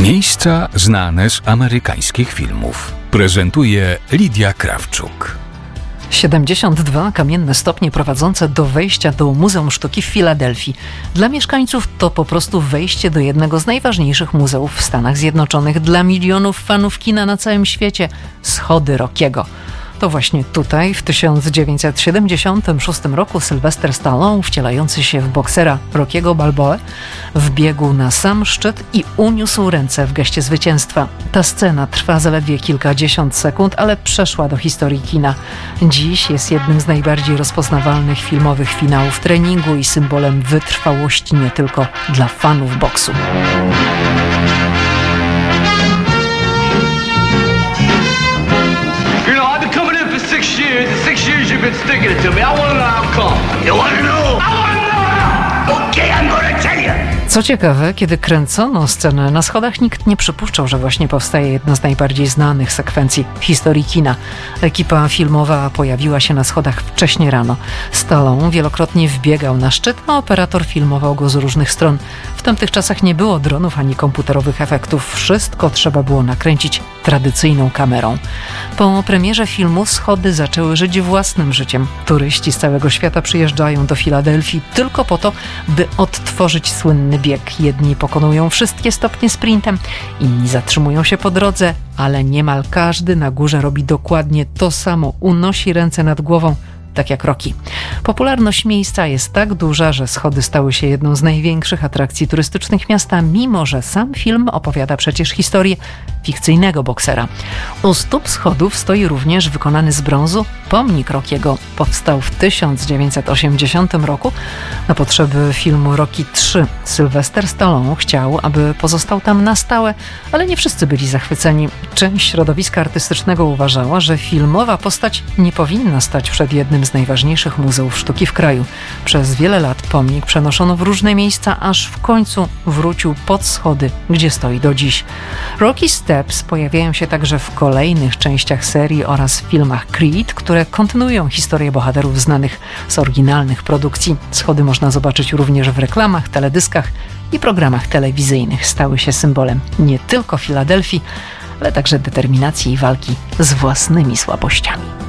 Miejsca znane z amerykańskich filmów. Prezentuje Lidia Krawczuk. 72 kamienne stopnie prowadzące do wejścia do Muzeum Sztuki w Filadelfii. Dla mieszkańców to po prostu wejście do jednego z najważniejszych muzeów w Stanach Zjednoczonych. Dla milionów fanów kina na całym świecie schody Rockiego. To właśnie tutaj w 1976 roku Sylvester Stallone, wcielający się w boksera Rockiego Balboę, wbiegł na sam szczyt i uniósł ręce w geście zwycięstwa. Ta scena trwa zaledwie kilkadziesiąt sekund, ale przeszła do historii kina. Dziś jest jednym z najbardziej rozpoznawalnych filmowych finałów treningu i symbolem wytrwałości nie tylko dla fanów boksu. The 6 years you've been sticking it to me. I want to know how come. You want to know? I want to know now! Okay, I'm gonna tell you. Co ciekawe, kiedy kręcono scenę na schodach, nikt nie przypuszczał, że właśnie powstaje jedna z najbardziej znanych sekwencji w historii kina. Ekipa filmowa pojawiła się na schodach wcześnie rano. Stallone wielokrotnie wbiegał na szczyt, a operator filmował go z różnych stron. W tamtych czasach nie było dronów ani komputerowych efektów. Wszystko trzeba było nakręcić tradycyjną kamerą. Po premierze filmu schody zaczęły żyć własnym życiem. Turyści z całego świata przyjeżdżają do Filadelfii tylko po to, by odtworzyć słynny bieg. Jedni pokonują wszystkie stopnie sprintem, inni zatrzymują się po drodze, ale niemal każdy na górze robi dokładnie to samo. Unosi ręce nad głową, tak jak Rocky. Popularność miejsca jest tak duża, że schody stały się jedną z największych atrakcji turystycznych miasta, mimo że sam film opowiada przecież historię fikcyjnego boksera. U stóp schodów stoi również wykonany z brązu pomnik Rockiego. Powstał w 1980 roku na potrzeby filmu Rocky III. Sylvester Stallone chciał, aby pozostał tam na stałe, ale nie wszyscy byli zachwyceni. Część środowiska artystycznego uważała, że filmowa postać nie powinna stać przed jednym z najważniejszych muzeów sztuki w kraju. Przez wiele lat pomnik przenoszono w różne miejsca, aż w końcu wrócił pod schody, gdzie stoi do dziś. Rocky Steps pojawiają się także w kolejnych częściach serii oraz w filmach Creed, które kontynuują historię bohaterów znanych z oryginalnych produkcji. Schody można zobaczyć również w reklamach, teledyskach i programach telewizyjnych. Stały się symbolem nie tylko Filadelfii, ale także determinacji i walki z własnymi słabościami.